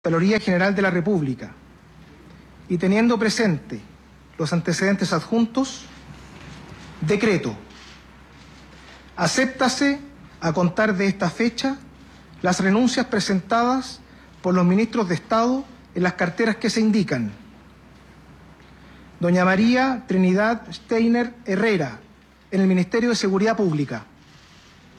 Contraloría General de la República y teniendo presente los antecedentes adjuntos, decreto: acéptase a contar de esta fecha las renuncias presentadas por los ministros de Estado en las carteras que se indican: doña María Trinidad Steiner Herrera, en el Ministerio de Seguridad Pública;